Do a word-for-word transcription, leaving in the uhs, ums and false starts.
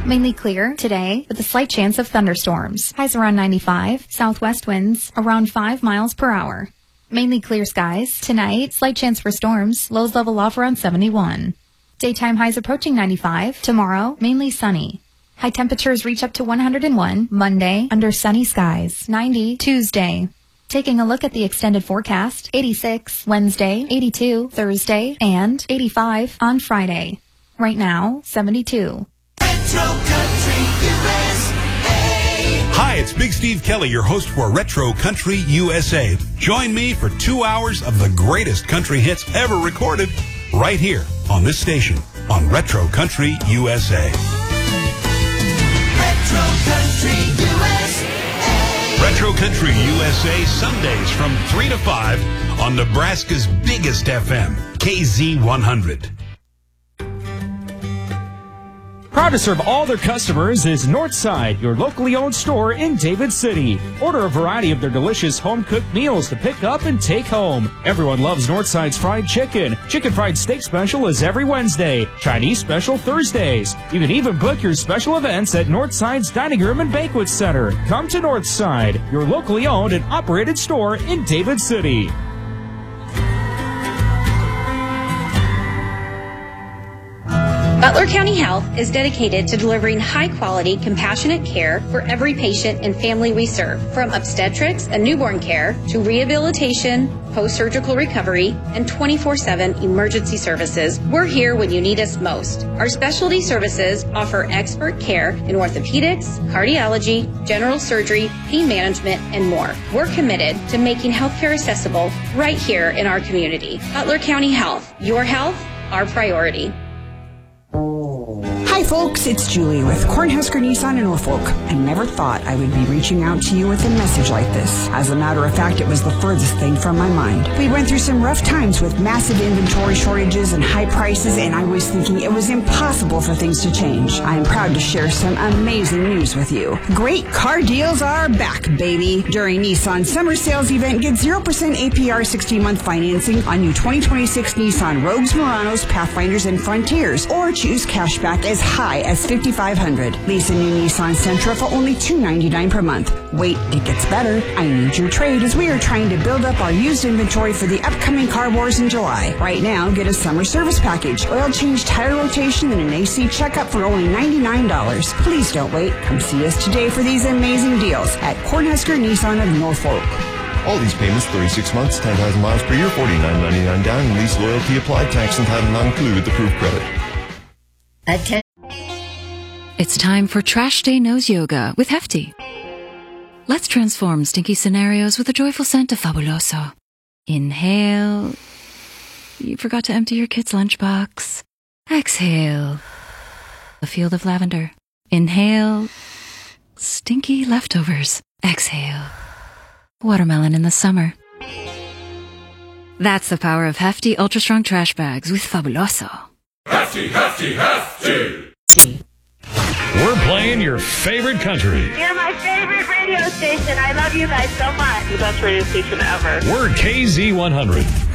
Mainly clear today with a slight chance of thunderstorms. Highs around ninety-five. Southwest winds around five miles per hour. Mainly clear skies. Tonight, slight chance for storms. Lows level off around seventy-one. Daytime highs approaching ninety-five. Tomorrow, mainly sunny. High temperatures reach up to one hundred one. Monday, under sunny skies. ninety Tuesday. Taking a look at the extended forecast. eighty-six Wednesday, eighty-two Thursday, and eighty-five on Friday. Right now, seventy-two. Retro Country U S A. Hi, it's Big Steve Kelly, your host for Retro Country U S A. Join me for two hours of the greatest country hits ever recorded right here on this station on Retro Country U S A. Retro Country U S A. Retro Country U S A, Sundays from three to five on Nebraska's biggest F M, K Z one hundred. Proud to serve all their customers is Northside, your locally owned store in David City. Order a variety of their delicious home-cooked meals to pick up and take home. Everyone loves Northside's fried chicken. Chicken fried steak special is every Wednesday. Chinese special Thursdays. You can even book your special events at Northside's Dining Room and Banquet Center. Come to Northside, your locally owned and operated store in David City. Butler County Health is dedicated to delivering high-quality, compassionate care for every patient and family we serve. From obstetrics and newborn care to rehabilitation, post-surgical recovery, and twenty-four seven emergency services, we're here when you need us most. Our specialty services offer expert care in orthopedics, cardiology, general surgery, pain management, and more. We're committed to making healthcare accessible right here in our community. Butler County Health, your health, our priority. Hi folks, it's Julie with Cornhusker Nissan in Norfolk. I never thought I would be reaching out to you with a message like this. As a matter of fact, it was the furthest thing from my mind. We went through some rough times with massive inventory shortages and high prices, and I was thinking it was impossible for things to change. I am proud to share some amazing news with you. Great car deals are back, baby. During Nissan's summer sales event, get zero percent A P R sixteen-month financing on new twenty twenty-six Nissan Rogues, Muranos, Pathfinders, and Frontiers, or choose cashback as high as fifty-five hundred dollars. Lease a new Nissan Sentra for only two hundred ninety-nine dollars per month. Wait, it gets better. I need your trade as we are trying to build up our used inventory for the upcoming car wars in July. Right now, get a summer service package, oil change, tire rotation, and an A C checkup for only ninety-nine dollars. Please don't wait. Come see us today for these amazing deals at Cornhusker Nissan of Norfolk. All these payments, thirty-six months, ten thousand miles per year, forty-nine ninety-nine down, and lease loyalty applied, tax and title not included with approved credit. Atten- It's time for Trash Day Nose Yoga with Hefty. Let's transform stinky scenarios with a joyful scent of Fabuloso. Inhale. You forgot to empty your kid's lunchbox. Exhale. A field of lavender. Inhale. Stinky leftovers. Exhale. Watermelon in the summer. That's the power of Hefty Ultra Strong Trash Bags with Fabuloso. Hefty, Hefty, Hefty! We're playing your favorite country. You're my favorite radio station. I love you guys so much. The best radio station ever. We're K Z one hundred.